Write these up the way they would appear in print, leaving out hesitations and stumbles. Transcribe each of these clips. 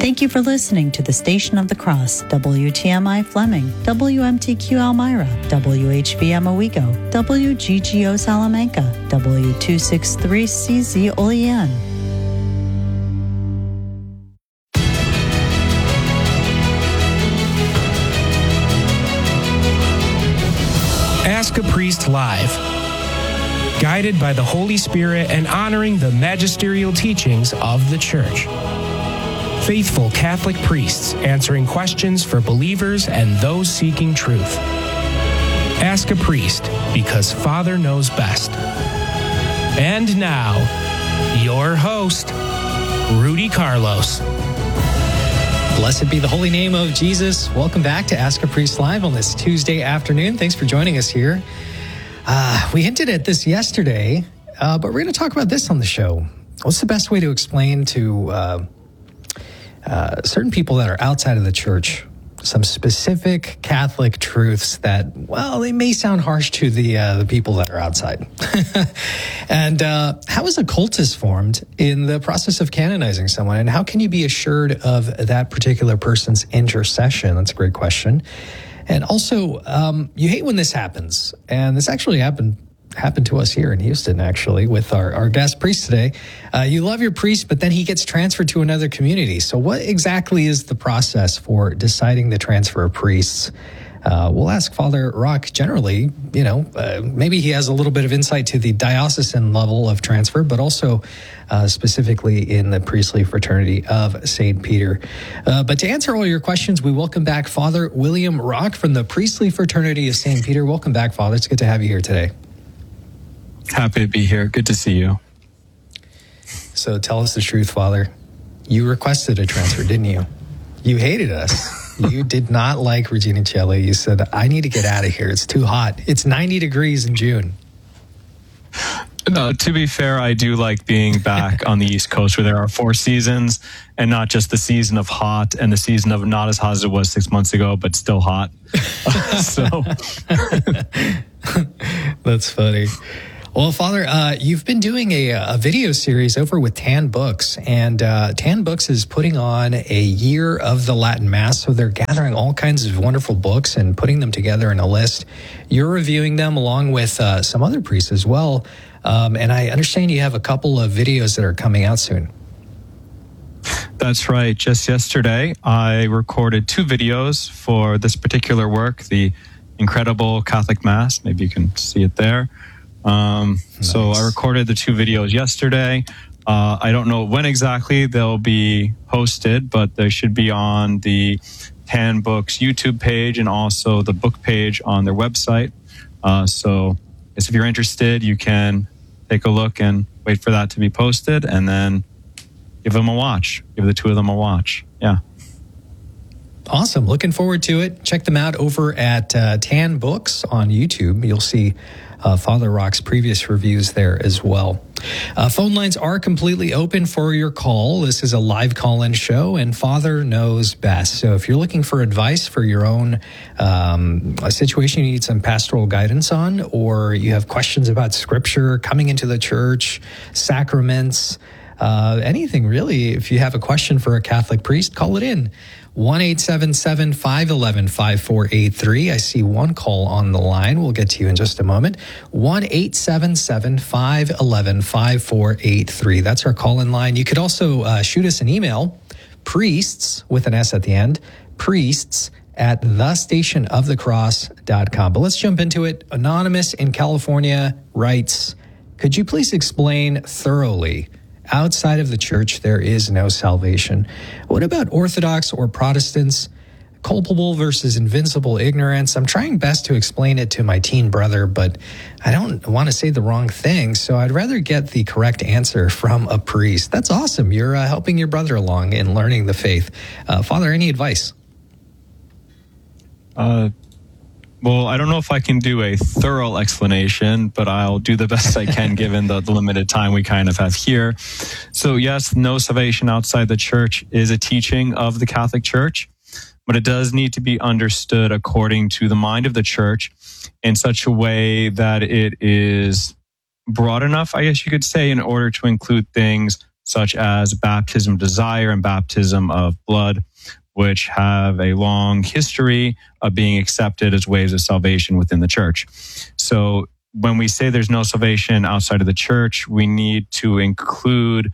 Thank you for listening to the Station of the Cross, WTMI Fleming, WMTQ Elmira, WHVM Owego, WGGO Salamanca, W263CZ Olean. Ask a Priest Live. Guided by the Holy Spirit and honoring the magisterial teachings of the Church. Faithful Catholic priests answering questions for believers and those seeking truth. Ask a Priest, because Father knows best. And now, your host, Rudy Carlos. Blessed be the holy name of Jesus. Welcome back to Ask a Priest Live on this Tuesday afternoon. Thanks for joining us here. We hinted at this yesterday, but we're going to talk about this on the show. What's the best way to explain to certain people that are outside of the church some specific Catholic truths that, well, they may sound harsh to the people that are outside? And how is a cultus formed in the process of canonizing someone? And how can you be assured of that particular person's intercession? That's a great question. And also, you hate when this happens. And this actually happened to us here in Houston, actually, with our guest priest today. You love your priest, but then he gets transferred to another community. So what exactly is the process for deciding to transfer of priests? We'll ask Father Rock generally, maybe he has a little bit of insight to the diocesan level of transfer, but also specifically in the priestly fraternity of St. Peter. But to answer all your questions, we welcome back Father William Rock from the priestly fraternity of St. Peter. Welcome back, Father. It's good to have you here today. Happy to be here. Good to see you. So tell us the truth, Father. You requested a transfer, didn't you? You hated us. You did not like Regina Coeli. You said, I need to get out of here. It's too hot. It's 90 degrees in June. No, to be fair, I do like being back on the East Coast where there are 4 seasons and not just the season of hot and the season of not as hot as it was 6 months ago, but still hot. That's funny. Well, Father, you've been doing a video series over with Tan Books, and Tan Books is putting on a year of the Latin Mass, so they're gathering all kinds of wonderful books and putting them together in a list. You're reviewing them along with some other priests as well, and I understand you have a couple of videos that are coming out soon. That's right. Just yesterday, I recorded 2 videos for this particular work, the Incredible Catholic Mass. Maybe you can see it there. Nice. So I recorded the 2 videos yesterday. I don't know when exactly they'll be posted, but they should be on the Tan Books YouTube page and also the book page on their website. So if you're interested, you can take a look and wait for that to be posted and then give them a watch. Give the 2 of them a watch. Yeah. Awesome. Looking forward to it. Check them out over at Tan Books on YouTube. You'll see Father Rock's previous reviews there as well. Phone lines are completely open for your call. This is a live call-in show, and Father knows best. So if you're looking for advice for your own a situation you need some pastoral guidance on, or you have questions about Scripture, coming into the church, sacraments, anything really, if you have a question for a Catholic priest, call it in. 1-877-511-5483. I see one call on the line. We'll get to you in just a moment. 1-877-511-5483. That's our call-in line. You could also shoot us an email, priests, with an S at the end, priests@thestationofthecross.com. But let's jump into it. Anonymous in California writes, could you please explain thoroughly, outside of the church, there is no salvation? What about Orthodox or Protestants? Culpable versus invincible ignorance. I'm trying best to explain it to my teen brother, but I don't want to say the wrong thing, so I'd rather get the correct answer from a priest. That's awesome. You're helping your brother along in learning the faith. Father, any advice? Well, I don't know if I can do a thorough explanation, but I'll do the best I can given the limited time we kind of have here. So yes, no salvation outside the church is a teaching of the Catholic Church, but it does need to be understood according to the mind of the church in such a way that it is broad enough, I guess you could say, in order to include things such as baptism of desire and baptism of blood, which have a long history of being accepted as ways of salvation within the church. So when we say there's no salvation outside of the church, we need to include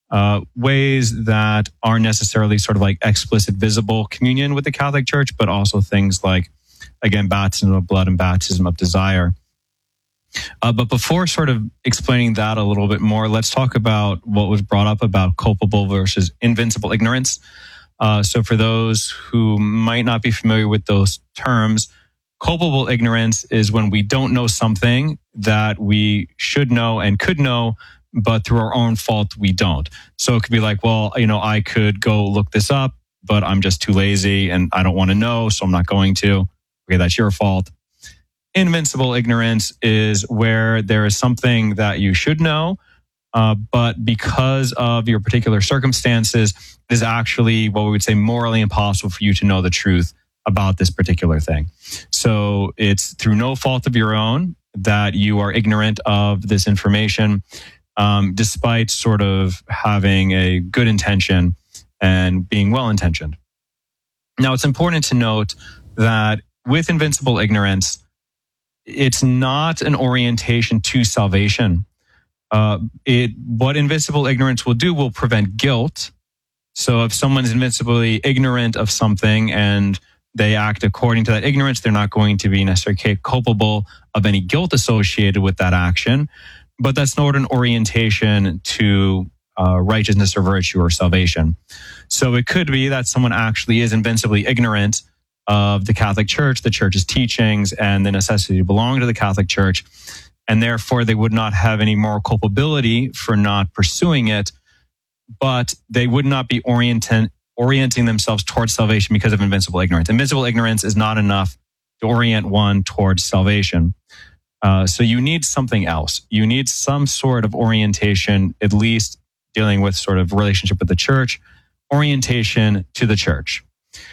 ways that aren't necessarily sort of like explicit, visible communion with the Catholic Church, but also things like, again, baptism of blood and baptism of desire. But before sort of explaining that a little bit more, let's talk about what was brought up about culpable versus invincible ignorance. So for those who might not be familiar with those terms, culpable ignorance is when we don't know something that we should know and could know, but through our own fault, we don't. So it could be like, well, I could go look this up, but I'm just too lazy and I don't want to know, so I'm not going to. Okay, that's your fault. Invincible ignorance is where there is something that you should know, but because of your particular circumstances, it is actually what we would say morally impossible for you to know the truth about this particular thing. So it's through no fault of your own that you are ignorant of this information, despite sort of having a good intention and being well-intentioned. Now, it's important to note that with invincible ignorance, it's not an orientation to salvation. What invincible ignorance will do will prevent guilt. So if someone's invincibly ignorant of something and they act according to that ignorance, they're not going to be necessarily culpable of any guilt associated with that action. But that's not an orientation to righteousness or virtue or salvation. So it could be that someone actually is invincibly ignorant of the Catholic Church, the Church's teachings, and the necessity to belong to the Catholic Church, and therefore they would not have any moral culpability for not pursuing it, but they would not be orienting themselves towards salvation because of invincible ignorance. Invincible ignorance is not enough to orient one towards salvation. So you need something else. You need some sort of orientation, at least dealing with sort of relationship with the church, orientation to the church.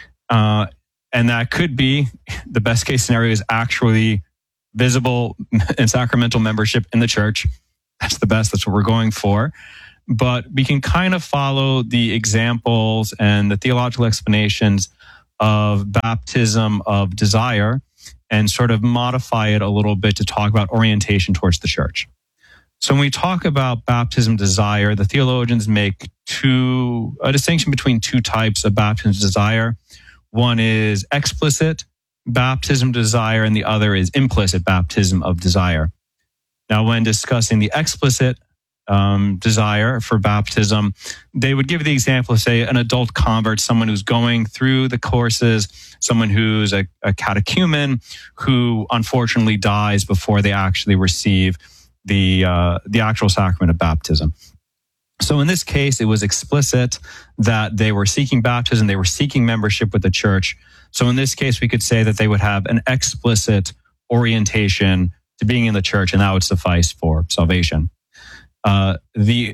And that could be, the best case scenario is actually visible and sacramental membership in the church. That's the best. That's what we're going for. But we can kind of follow the examples and the theological explanations of baptism of desire and sort of modify it a little bit to talk about orientation towards the church. So when we talk about baptism desire, the theologians make a distinction between two types of baptism desire. One is explicit baptism desire, and the other is implicit baptism of desire. Now, when discussing the explicit desire for baptism, they would give the example of, say, an adult convert, someone who's going through the courses, someone who's a catechumen who unfortunately dies before they actually receive the actual sacrament of baptism. So in this case, it was explicit that they were seeking baptism, they were seeking membership with the church. So in this case, we could say that they would have an explicit orientation to being in the church, and that would suffice for salvation. There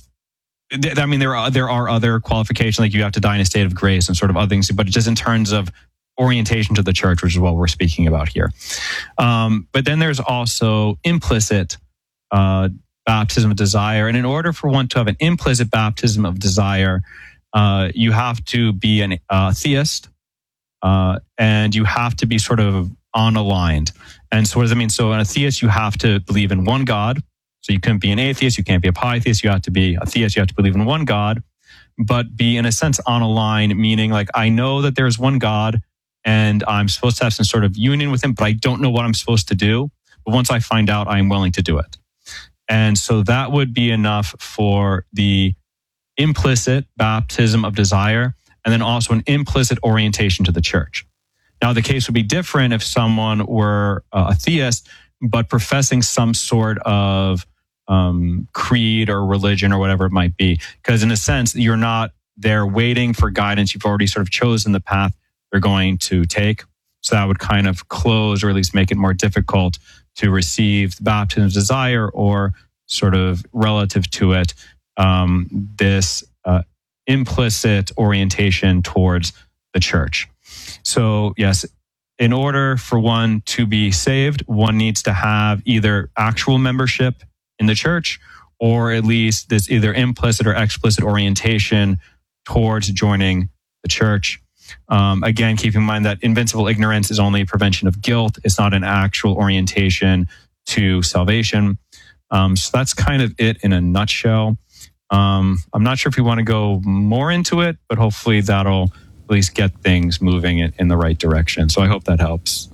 are other qualifications, like you have to die in a state of grace and sort of other things, but just in terms of orientation to the church, which is what we're speaking about here. But then there's also implicit baptism of desire. And in order for one to have an implicit baptism of desire, you have to be a theist, and you have to be sort of unaligned. And so what does that mean? So in a theist, you have to believe in one God. So you couldn't be an atheist, you can't be a polytheist, you have to be a theist, you have to believe in one God, but be in a sense unaligned, meaning like I know that there's one God and I'm supposed to have some sort of union with him, but I don't know what I'm supposed to do. But once I find out, I am willing to do it. And so that would be enough for the implicit baptism of desire, and then also an implicit orientation to the church. Now, the case would be different if someone were a theist, but professing some sort of creed or religion or whatever it might be. Because in a sense, you're not there waiting for guidance. You've already sort of chosen the path you're going to take. So that would kind of close, or at least make it more difficult to receive the baptism of desire, or sort of relative to it, this implicit orientation towards the church. So yes, in order for one to be saved, one needs to have either actual membership in the church or at least this either implicit or explicit orientation towards joining the church. Again, keep in mind that invincible ignorance is only prevention of guilt. It's not an actual orientation to salvation. So that's kind of it in a nutshell. I'm not sure if we want to go more into it, but hopefully that'll at least get things moving in the right direction. So I hope that helps.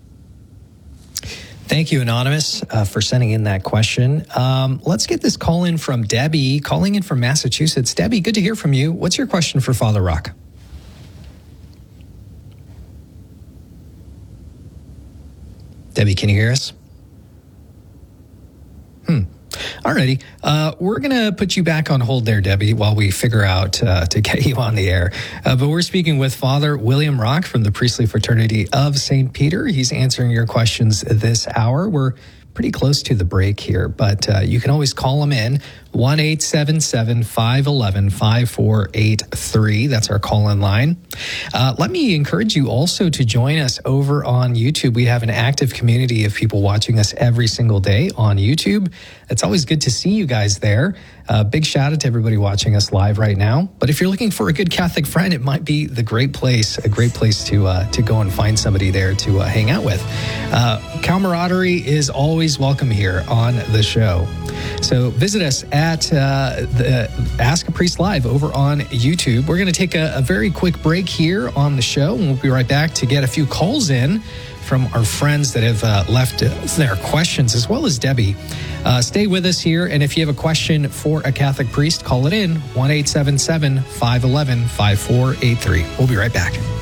Thank you, Anonymous, for sending in that question. Let's get this call in from Debbie, calling in from Massachusetts. Debbie, good to hear from you. What's your question for Father Rock? Debbie, can you hear us? Alrighty. We're going to put you back on hold there, Debbie, while we figure out to get you on the air. But we're speaking with Father William Rock from the Priestly Fraternity of St. Peter. He's answering your questions this hour. We're pretty close to the break here, but you can always call him in, 1-877-511-5483. That's our call-in line. Let me encourage you also to join us over on YouTube. We have an active community of people watching us every single day on YouTube. It's always good to see you guys there. Big shout out to everybody watching us live right now. But if you're looking for a good Catholic friend, it might be a great place to go and find somebody there to hang out with. Camaraderie is always welcome here on the show. So visit us at the Ask a Priest Live over on YouTube. We're going to take a very quick break here on the show, and we'll be right back to get a few calls in from our friends that have left their questions, as well as Debbie. Stay with us here, and if you have a question for a Catholic priest, call it in, 1-877-511-5483. We'll be right back.